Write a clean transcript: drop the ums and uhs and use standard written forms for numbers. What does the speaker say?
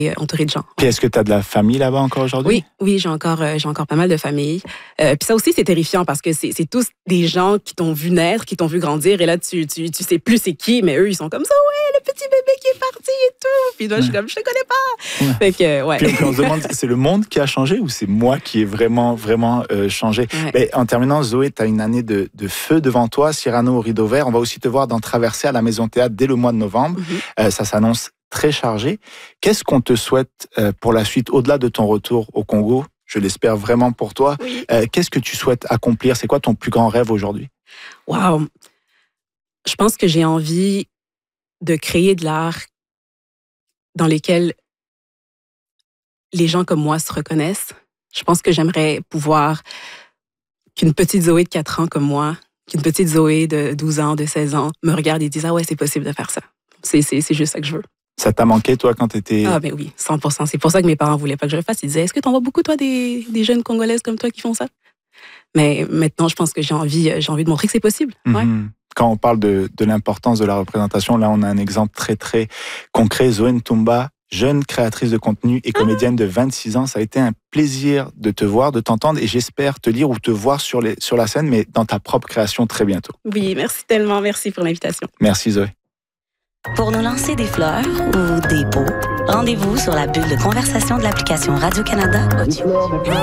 entourée de gens. Puis est-ce que tu as de la famille là-bas encore aujourd'hui? Oui, j'ai encore pas mal de famille. Puis ça aussi, c'est terrifiant parce que c'est tous des gens qui t'ont vu naître, qui t'ont vu grandir. Et là, tu sais plus c'est qui, mais eux, ils sont comme ça, ouais, le petit bébé qui est parti et tout. Puis moi, je suis comme, je te connais pas. Ouais. Fait que, ouais. Puis on se demande, c'est le monde qui a changé ou c'est moi qui ai vraiment changé? Ouais. Mais en terminant, Zoé, tu as une année de feu devant toi, Cyrano au Rideau Vert. On va aussi te voir dans Traversée à la Maison Théâtre dès le mois de novembre. Ça s'annonce très chargé. Qu'est-ce qu'on te souhaite pour la suite, au-delà de ton retour au Congo? Je l'espère vraiment pour toi. Oui. Qu'est-ce que tu souhaites accomplir? C'est quoi ton plus grand rêve aujourd'hui? Wow. Je pense que j'ai envie de créer de l'art dans lequel les gens comme moi se reconnaissent. Je pense que j'aimerais pouvoir qu'une petite Zoé de 4 ans comme moi, qu'une petite Zoé de 12 ans, de 16 ans me regarde et dise « Ah ouais, c'est possible de faire ça. » C'est juste ça que je veux. Ça t'a manqué, toi, quand tu étais... Ah ben oui, 100%. C'est pour ça que mes parents voulaient pas que je le fasse. Ils disaient, est-ce que t'en vois beaucoup, toi, des jeunes Congolaises comme toi qui font ça? Mais maintenant, je pense que j'ai envie de montrer que c'est possible. Ouais. Quand on parle de l'importance de la représentation, là, on a un exemple très, très concret. Zoé Ntumba, jeune créatrice de contenu et comédienne de 26 ans. Ça a été un plaisir de te voir, de t'entendre et j'espère te lire ou te voir sur la scène, mais dans ta propre création très bientôt. Oui, merci tellement. Merci pour l'invitation. Merci, Zoé. Pour nous lancer des fleurs ou des pots, rendez-vous sur la bulle de conversation de l'application Radio-Canada Audio.